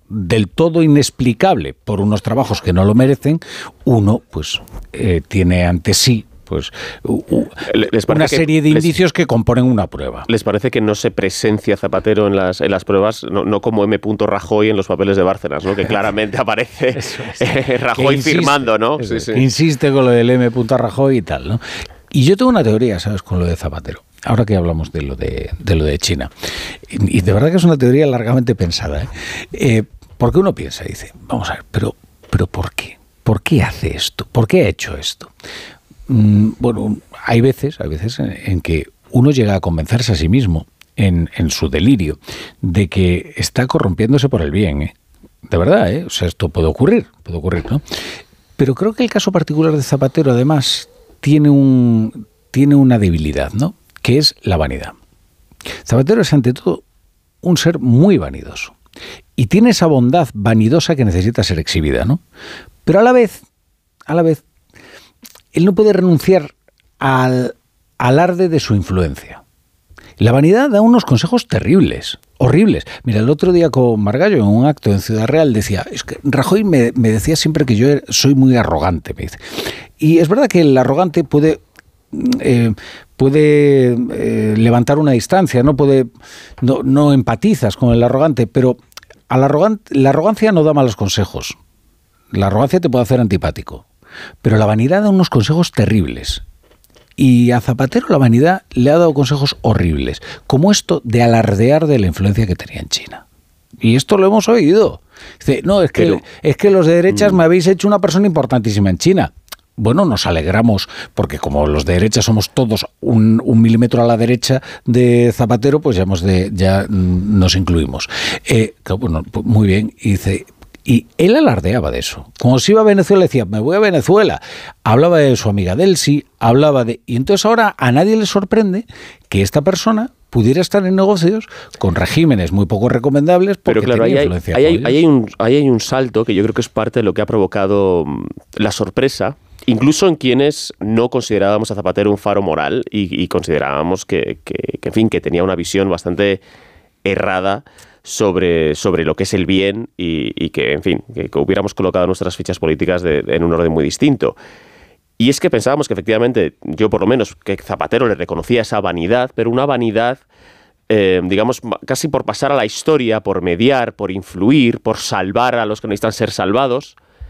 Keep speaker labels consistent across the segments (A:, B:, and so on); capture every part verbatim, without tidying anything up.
A: del todo inexplicable por unos trabajos que no lo merecen, uno pues eh, tiene ante sí pues uh, una serie de indicios les, que componen una prueba.
B: ¿Les parece que no se presencia Zapatero en las, en las pruebas, no, no como M. Rajoy en los papeles de Bárcenas, ¿no? Que claramente aparece es, eh, Rajoy insiste, firmando, ¿no?
A: Sí, sí. Insiste con lo del M. Rajoy y tal, ¿no? Y yo tengo una teoría, ¿sabes?, con lo de Zapatero. Ahora que hablamos de lo de, de, lo de China. Y, y de verdad que es una teoría largamente pensada, ¿eh? Eh, porque uno piensa y dice, vamos a ver, pero, pero ¿por qué? ¿Por qué hace esto? ¿Por qué ha hecho esto? Bueno, hay veces, hay veces en, en que uno llega a convencerse a sí mismo, en, en su delirio, de que está corrompiéndose por el bien, ¿eh? De verdad, ¿eh? O sea, esto puede ocurrir, puede ocurrir, ¿no? Pero creo que el caso particular de Zapatero, además, tiene un, tiene una debilidad, ¿no? Que es la vanidad. Zapatero es, ante todo, un ser muy vanidoso. Y tiene esa bondad vanidosa que necesita ser exhibida, ¿no? Pero a la vez, a la vez, él no puede renunciar al alarde de su influencia. La vanidad da unos consejos terribles, horribles. Mira, el otro día con Margallo, en un acto en Ciudad Real, decía, es que Rajoy me, me decía siempre que yo soy muy arrogante, me dice. Y es verdad que el arrogante puede, eh, puede eh, levantar una distancia, no puede, no, no empatizas con el arrogante, pero al arrogante, la arrogancia no da malos consejos. La arrogancia te puede hacer antipático. Pero la vanidad da unos consejos terribles. Y a Zapatero la vanidad le ha dado consejos horribles, como esto de alardear de la influencia que tenía en China. Y esto lo hemos oído. Dice, no, es que, Pero, es que los de derechas me habéis hecho una persona importantísima en China. Bueno, nos alegramos, porque como los de derecha somos todos un, un milímetro a la derecha de Zapatero, pues ya, hemos de, ya nos incluimos. Eh, bueno, muy bien, y dice... Y él alardeaba de eso. Cuando se iba a Venezuela decía, me voy a Venezuela. Hablaba de su amiga Delcy, hablaba de... Y entonces ahora a nadie le sorprende que esta persona pudiera estar en negocios con regímenes muy poco recomendables porque
B: Pero claro,
A: tenía
B: ahí
A: influencia.
B: Hay, ahí, hay, ahí, hay un, ahí hay un salto que yo creo que es parte de lo que ha provocado la sorpresa, incluso en quienes no considerábamos a Zapatero un faro moral y, y considerábamos que, que, que, en fin, que tenía una visión bastante errada sobre, sobre lo que es el bien y, y que, en fin, que, que hubiéramos colocado nuestras fichas políticas de, de, en un orden muy distinto. Y es que pensábamos que efectivamente, yo por lo menos, que Zapatero le reconocía esa vanidad, pero una vanidad, eh, digamos, casi por pasar a la historia, por mediar, por influir, por salvar a los que necesitan ser salvados,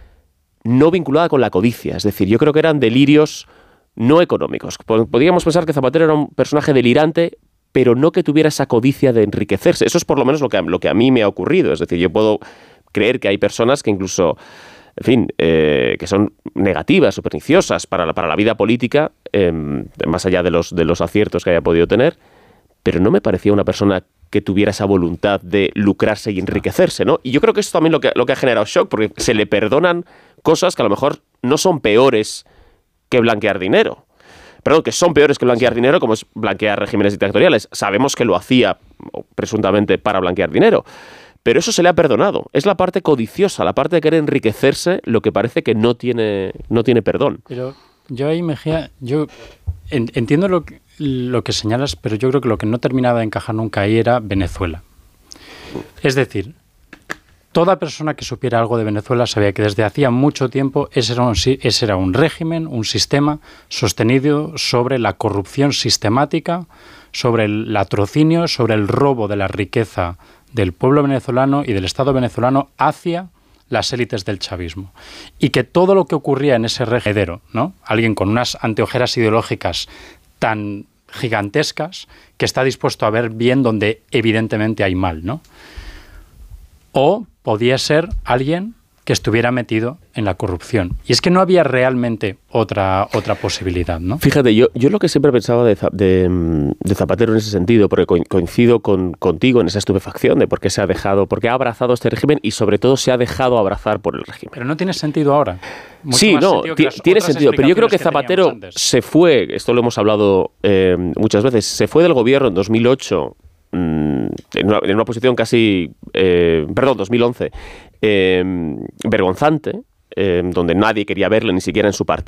B: no vinculada con la codicia. Es decir, yo creo que eran delirios no económicos. Podríamos pensar que Zapatero era un personaje delirante, pero no que tuviera esa codicia de enriquecerse. Eso es por lo menos lo que, lo que a mí me ha ocurrido. Es decir, yo puedo creer que hay personas que incluso, en fin, eh, que son negativas o perniciosas para la, para la vida política, eh, más allá de los, de los aciertos que haya podido tener, pero no me parecía una persona que tuviera esa voluntad de lucrarse y enriquecerse, ¿no? Y yo creo que eso también lo que, lo que ha generado shock, porque se le perdonan cosas que a lo mejor no son peores que blanquear dinero. Perdón, que son peores que blanquear dinero, como es blanquear regímenes dictatoriales. Sabemos que lo hacía, presuntamente, para blanquear dinero. Pero eso se le ha perdonado. Es la parte codiciosa, la parte de querer enriquecerse, lo que parece que no tiene, no tiene perdón.
C: Pero yo ahí, Mejía, yo entiendo lo que, lo que señalas, pero yo creo que lo que no terminaba de encajar nunca ahí era Venezuela. Es decir, toda persona que supiera algo de Venezuela sabía que desde hacía mucho tiempo ese era un, ese era un régimen, un sistema sostenido sobre la corrupción sistemática, sobre el latrocinio, sobre el robo de la riqueza del pueblo venezolano y del Estado venezolano hacia las élites del chavismo. Y que todo lo que ocurría en ese régimen, ¿no? Alguien con unas anteojeras ideológicas tan gigantescas que está dispuesto a ver bien donde evidentemente hay mal, ¿no? O podía ser alguien que estuviera metido en la corrupción. Y es que no había realmente otra, otra posibilidad, ¿no?
B: Fíjate, yo, yo lo que siempre pensaba de, de, de Zapatero en ese sentido, porque coincido con, contigo en esa estupefacción de por qué se ha dejado, por qué ha abrazado este régimen y sobre todo se ha dejado abrazar por el régimen.
C: Pero no tiene sentido ahora. Mucho
B: sí,
C: más
B: no, tiene sentido, pero yo creo que, que Zapatero se fue, esto lo hemos hablado eh, muchas veces, se fue del gobierno en dos mil ocho, en una, en una posición casi, eh, perdón, dos mil once, eh, vergonzante, eh, donde nadie quería verle, ni siquiera en su partido.